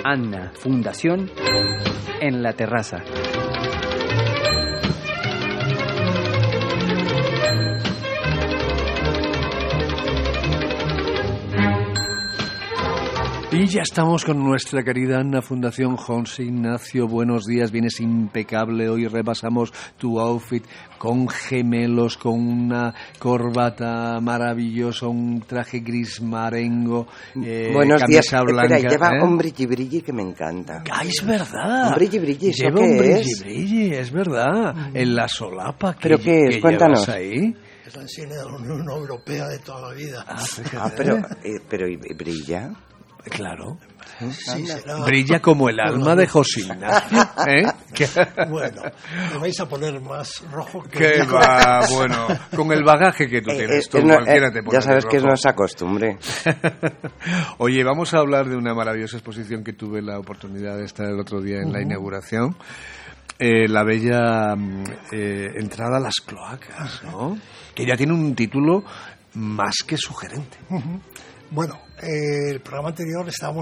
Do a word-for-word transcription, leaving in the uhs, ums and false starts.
Anna Fundación en la terraza. Y ya estamos con nuestra querida Anna Fundación. José Ignacio, buenos días, vienes impecable. Hoy repasamos tu outfit con gemelos, con una corbata maravillosa, un traje gris marengo, eh, buenos camisa días. blanca. Espera, lleva ¿eh? un brilli brilli que me encanta. ¡Ah, es verdad! Un brilli brilli, ¿eso lleva qué un brilli es? brilli, es verdad. Mm. En la solapa que, ¿Pero qué es? que Cuéntanos. llevas ahí. Es la insignia de la Unión Europea de toda la vida. Ah, ah pero, eh, pero ¿y brilla? Claro. Sí, será... Brilla como el alma de José Ignacio, ¿eh? Bueno, me vais a poner más rojo que... Que va, bueno, con el bagaje que tú eh, tienes, eh, tú, no, cualquiera eh, te pone ya sabes rojo. que no es costumbre. Oye, vamos a hablar de una maravillosa exposición que tuve la oportunidad de estar el otro día en uh-huh. la inauguración. Eh, la bella eh, entrada a las cloacas, ¿no? Que ya tiene un título más que sugerente. Uh-huh. Bueno, eh, el programa anterior estábamos